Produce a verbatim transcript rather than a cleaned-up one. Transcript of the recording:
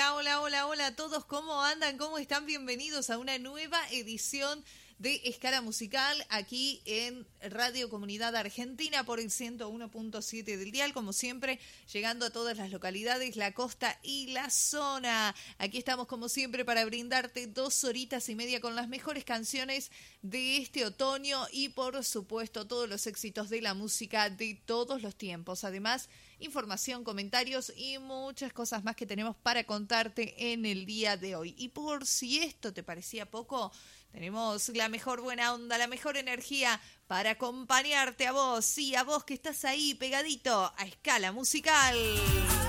Hola, hola, hola, hola a todos, ¿cómo andan? ¿Cómo están? Bienvenidos a una nueva edición de Escala Musical aquí en Radio Comunidad Argentina por el ciento uno punto siete del dial, como siempre, llegando a todas las localidades, la costa y la zona. Aquí estamos como siempre para brindarte dos horitas y media con las mejores canciones de este otoño y por supuesto todos los éxitos de la música de todos los tiempos. Además, información, comentarios y muchas cosas más que tenemos para contarte en el día de hoy. Y por si esto te parecía poco, tenemos la mejor buena onda, la mejor energía para acompañarte a vos, sí, a vos que estás ahí pegadito a Escala Musical.